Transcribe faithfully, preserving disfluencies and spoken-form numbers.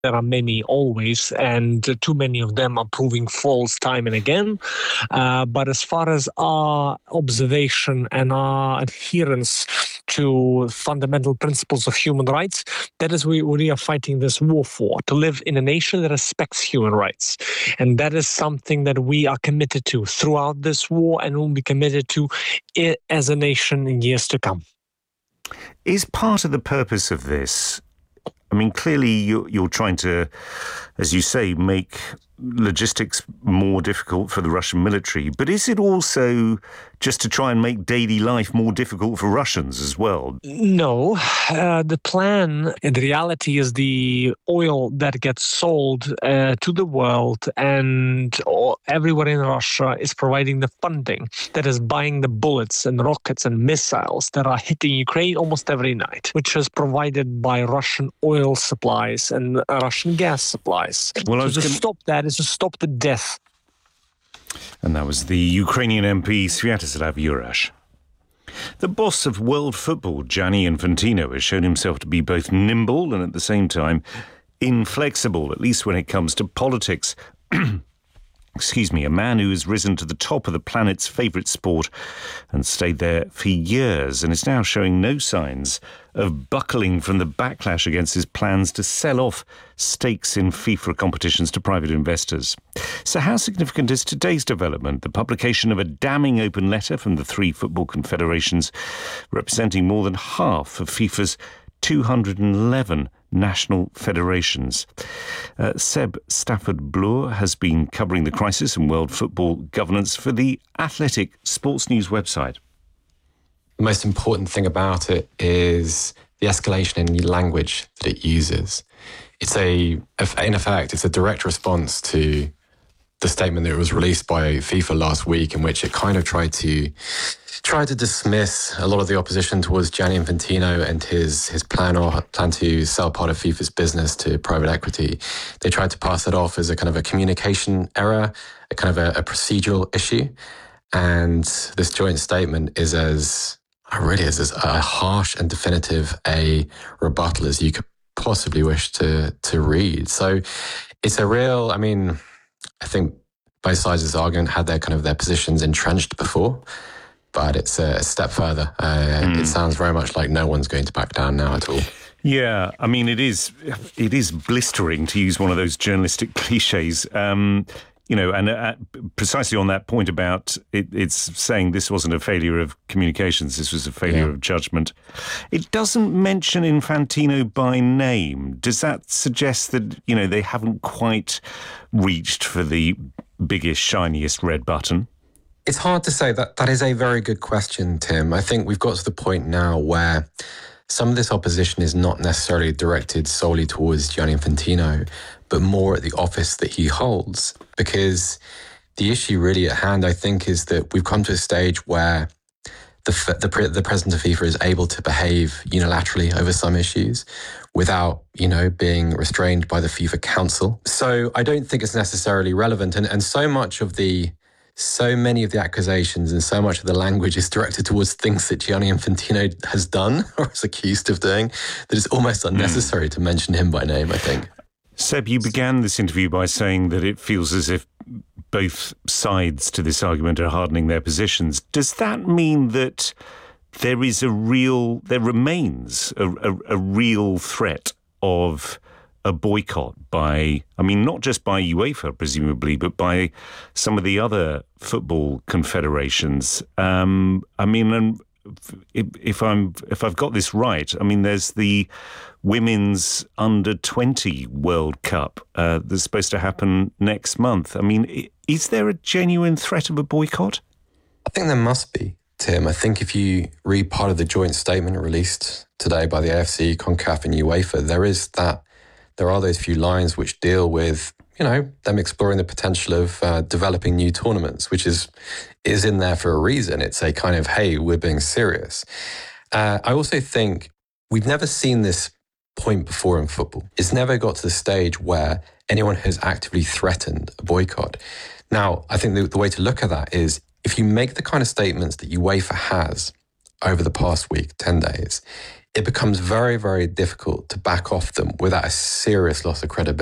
There are many always, and too many of them are proving false time and again. Uh, but as far as our observation and our adherence to fundamental principles of human rights, that is what we are fighting this war for, to live in a nation that respects human rights. And that is something that we are committed to throughout this war and will be committed to it as a nation in years to come. Is part of the purpose of this, I mean, clearly you're, you're trying to, as you say, make logistics more difficult for the Russian military, but is it also just to try and make daily life more difficult for Russians as well? No. Uh, the plan, in reality, is the oil that gets sold uh, to the world, and all, everyone in Russia is providing the funding that is buying the bullets and rockets and missiles that are hitting Ukraine almost every night, which is provided by Russian oil supplies and uh, Russian gas supplies. Well, so to gonna... stop that is to stop the death. And that was the Ukrainian M P Sviatoslav Jurash. The boss of world football, Gianni Infantino, has shown himself to be both nimble and at the same time inflexible, at least when it comes to politics. Excuse me, a man who has risen to the top of the planet's favourite sport and stayed there for years and is now showing no signs of buckling from the backlash against his plans to sell off stakes in FIFA competitions to private investors. So how significant is today's development, the publication of a damning open letter from the three football confederations representing more than half of FIFA's two hundred eleven national federations? Uh, Seb Stafford-Bloor has been covering the crisis in world football governance for the Athletic Sports News website. The most important thing about it is the escalation in the language that it uses. It's a, in effect, it's a direct response to the statement that was released by FIFA last week, in which it kind of tried to tried to dismiss a lot of the opposition towards Gianni Infantino and his his plan or plan to sell part of FIFA's business to private equity. They tried to pass it off as a kind of a communication error, a kind of a, a procedural issue. And this joint statement is as, really is as a harsh and definitive a rebuttal as you could possibly wish to to read. So it's a real, I mean, I think both sides of this argument had their kind of their positions entrenched before, but it's a step further. Uh, mm. It sounds very much like no one's going to back down now at all. Yeah, I mean, it is it is blistering, to use one of those journalistic cliches. Um, you know, and uh, precisely on that point about it, it's saying this wasn't a failure of communications, this was a failure yeah. of judgment. It doesn't mention Infantino by name. Does that suggest that, you know, they haven't quite reached for the biggest, shiniest red button? It's hard to say. That that is a very good question, Tim. I think we've got to the point now where some of this opposition is not necessarily directed solely towards Gianni Infantino, but more at the office that he holds. Because the issue really at hand, I think, is that we've come to a stage where the the, the president of FIFA is able to behave unilaterally over some issues without, you know, being restrained by the FIFA Council. So I don't think it's necessarily relevant. And, and so much of the So many of the accusations and so much of the language is directed towards things that Gianni Infantino has done or is accused of doing that it's almost unnecessary mm. to mention him by name, I think. Seb, you began this interview by saying that it feels as if both sides to this argument are hardening their positions. Does that mean that there is a real, there remains a, a, a real threat of a boycott by, I mean, not just by UEFA, presumably, but by some of the other football confederations? Um, I mean, and if, if I'm if I've got this right, I mean, there's the Women's Under twenty World Cup uh, that's supposed to happen next month. I mean, is there a genuine threat of a boycott? I think there must be, Tim. I think if you read part of the joint statement released today by the A F C, CONCACAF and UEFA, there is that. There are those few lines which deal with, you know, them exploring the potential of uh, developing new tournaments, which is is in there for a reason. It's a kind of, hey, we're being serious. Uh, I also think we've never seen this point before in football. It's never got to the stage where anyone has actively threatened a boycott. Now, I think the, the way to look at that is if you make the kind of statements that UEFA has over the past week, ten days, it becomes very, very difficult to back off them without a serious loss of credibility.